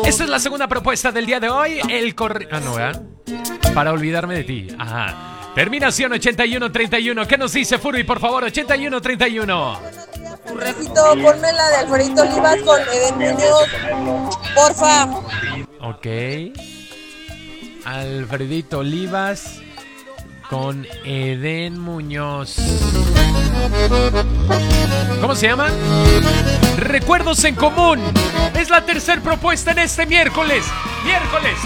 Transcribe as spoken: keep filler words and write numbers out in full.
Esta es la segunda propuesta del día de hoy. El correo... Ah, no, ¿verdad? Para olvidarme de ti. Ajá. Terminación ochenta y uno treinta y uno. ¿Qué nos dice Furby, por favor? ochenta y uno treinta y uno. Refito, ponme la de Alfredito Olivas con Eden Muñoz, porfa. Ok. Alfredito Olivas con Eden Muñoz. ¿Cómo se llama? Recuerdos en común. Es la tercera propuesta en este miércoles. Miércoles.